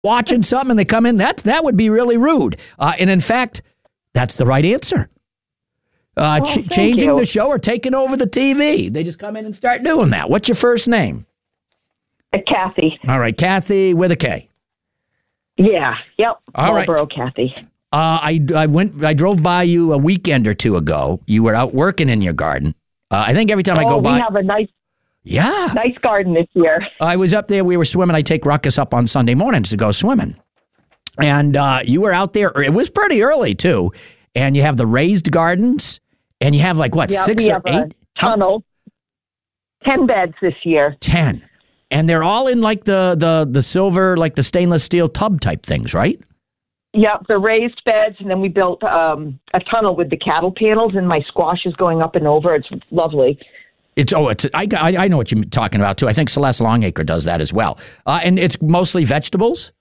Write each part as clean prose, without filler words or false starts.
watching something and they come in, that would be really rude. And in fact, that's the right answer. Changing the show or taking over the TV. They just come in and start doing that. What's your first name? Kathy. All right, Kathy with a K. Yeah. Yep. All right, Kathy. I drove by you a weekend or two ago. You were out working in your garden. I think every time I go by, we have a nice garden this year. I was up there. We were swimming. I take Ruckus up on Sunday mornings to go swimming, and you were out there. It was pretty early too, and you have the raised gardens, and you have like what 6 or 8 a tunnel. 10 beds this year. 10. And they're all in like the silver, like the stainless steel tub type things, right? Yep, the raised beds, and then we built a tunnel with the cattle panels, and my squash is going up and over. It's lovely. I know what you're talking about too. I think Celeste Longacre does that as well. And it's mostly vegetables?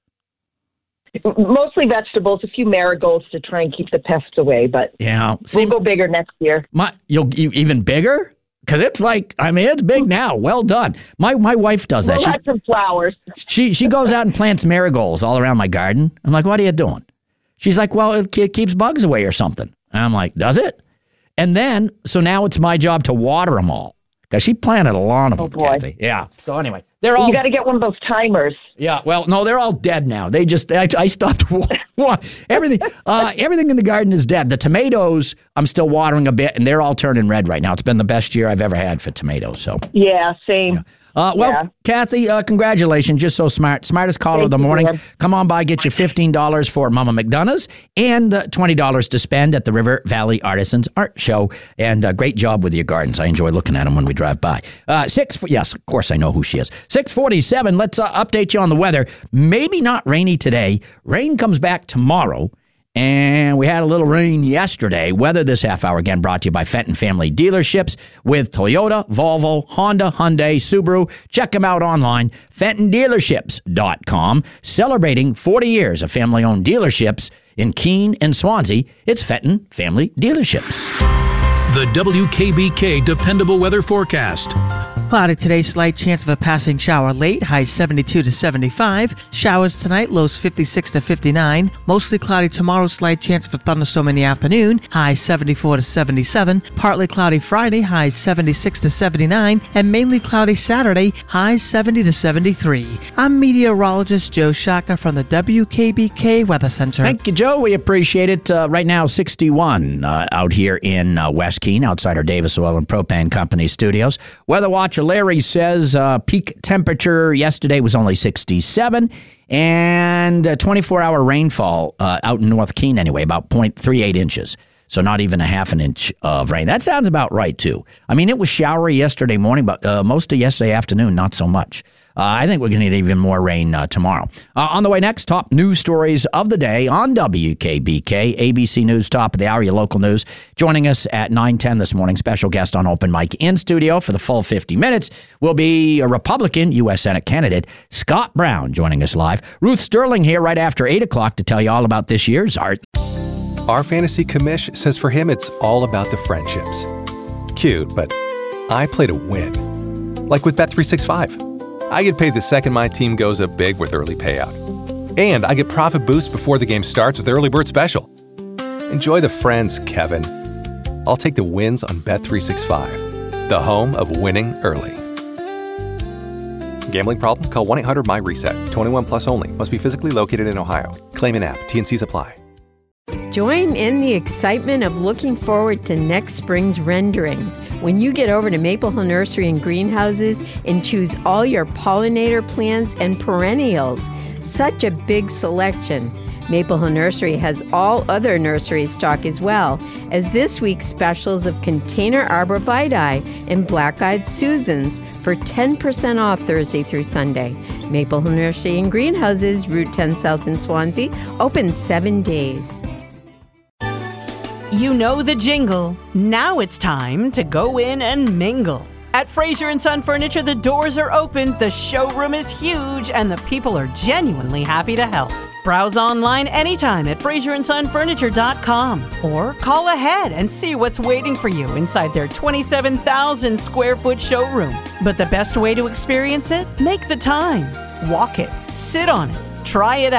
Mostly vegetables, a few marigolds to try and keep the pests away, but we'll go bigger next year. You even bigger? Because it's like, it's big now. Well done. My wife does that. We'll have some flowers. She goes out and plants marigolds all around my garden. I'm like, what are you doing? She's like, well, it keeps bugs away or something. And I'm like, does it? And then, so now it's my job to water them all. Because she planted a lot of them, Kathy. Yeah. So anyway, they're all... You got to get one of those timers. Yeah. Well, no, they're all dead now. I stopped everything. Everything in the garden is dead. The tomatoes, I'm still watering a bit, and they're all turning red right now. It's been the best year I've ever had for tomatoes. So. Yeah, same. Yeah. Kathy, congratulations. You're so smart. Smartest caller of the morning. Man. Come on by, get you $15 for Mama McDonough's and $20 to spend at the River Valley Artisans Art Show. And great job with your gardens. I enjoy looking at them when we drive by. Yes, of course I know who she is. 6:47. Let's update you on the weather. Maybe not rainy today. Rain comes back tomorrow. And we had a little rain yesterday. Weather this half hour again brought to you by Fenton Family Dealerships with Toyota, Volvo, Honda, Hyundai, Subaru. Check them out online, FentonDealerships.com. Celebrating 40 years of family-owned dealerships in Keene and Swansea. It's Fenton Family Dealerships. The WKBK Dependable Weather Forecast. Cloudy today, slight chance of a passing shower late, highs 72 to 75. Showers tonight, lows 56 to 59. Mostly cloudy tomorrow, slight chance of a thunderstorm in the afternoon, highs 74 to 77. Partly cloudy Friday, highs 76 to 79. And mainly cloudy Saturday, highs 70 to 73. I'm meteorologist Joe Shaka from the WKBK Weather Center. Thank you, Joe. We appreciate it. Right now, 61 out here in West Keene, outside our Davis Oil and Propane Company studios. Weather Watcher Larry says peak temperature yesterday was only 67, and 24-hour rainfall out in North Keene anyway, about 0.38 inches. So not even a half an inch of rain. That sounds about right, too. I mean, it was showery yesterday morning, but most of yesterday afternoon, not so much. I think we're going to need even more rain tomorrow. On the way next, top news stories of the day on WKBK, ABC News Top of the Hour, your local news. Joining us at 9:10 this morning, special guest on Open Mic in studio for the full 50 minutes will be a Republican U.S. Senate candidate, Scott Brown, joining us live. Ruth Sterling here right after 8 o'clock to tell you all about this year's art. Our fantasy commish says for him it's all about the friendships. Cute, but I play to win. Like with Bet365. I get paid the second my team goes up big with early payout. And I get profit boost before the game starts with Early Bird Special. Enjoy the friends, Kevin. I'll take the wins on Bet365, the home of winning early. Gambling problem? Call 1-800-MY-RESET. 21 plus only. Must be physically located in Ohio. Claim an app. T&Cs apply. Join in the excitement of looking forward to next spring's renderings when you get over to Maple Hill Nursery and Greenhouses and choose all your pollinator plants and perennials. Such a big selection. Maple Hill Nursery has all other nursery stock as well as this week's specials of Container Arborvitae and Black-Eyed Susans for 10% off Thursday through Sunday. Maple Hill Nursery and Greenhouses, Route 10 South in Swansea, open 7 days. You know the jingle. Now it's time to go in and mingle. At Fraser & Son Furniture, the doors are open, the showroom is huge, and the people are genuinely happy to help. Browse online anytime at FraserandSonFurniture.com or call ahead and see what's waiting for you inside their 27,000 square foot showroom. But the best way to experience it? Make the time. Walk it. Sit on it. Try it out.